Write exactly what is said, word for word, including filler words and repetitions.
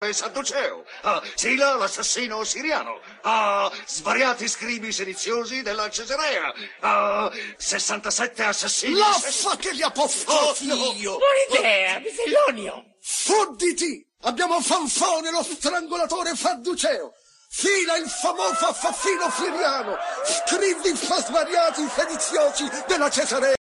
scribe Sadduceo, a Sila l'assassino siriano, a svariati scribi sediziosi della Cesarea, a sessantasette assassini... L'affa che li apostrofio! Oh, no. Buona idea, Bisellonio! Fodditi! Abbiamo Fanfone, lo strangolatore Sadduceo! Sila, il famoso assassino siriano! Scrivi svariati sediziosi della Cesarea!